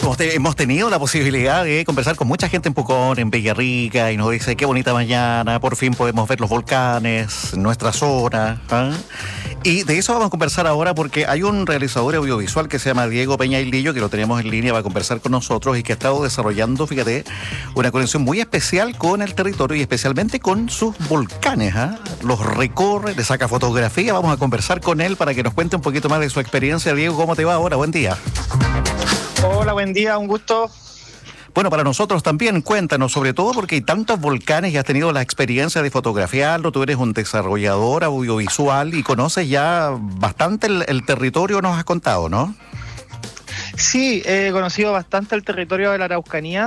hemos tenido la posibilidad de conversar con mucha gente en Pucón, en Villarrica, y nos dice qué bonita mañana, por fin podemos ver los volcanes, nuestra zona. ¿Ah? Y de eso vamos a conversar ahora porque hay un realizador audiovisual que se llama Diego Peña Lillo, que lo tenemos en línea para conversar con nosotros y que ha estado desarrollando, fíjate, una conexión muy especial con el territorio y especialmente con sus volcanes. ¿Ah? Los recorre, le saca fotografía. Vamos a conversar con él para que nos cuente un poquito más de su experiencia. Diego, ¿cómo te va ahora? Buen día. Hola, buen día, un gusto. Bueno, para nosotros también, cuéntanos, sobre todo porque hay tantos volcanes y has tenido la experiencia de fotografiarlo, tú eres un desarrollador audiovisual y conoces ya bastante el territorio, nos has contado, ¿no? Sí, he conocido bastante el territorio de la Araucanía.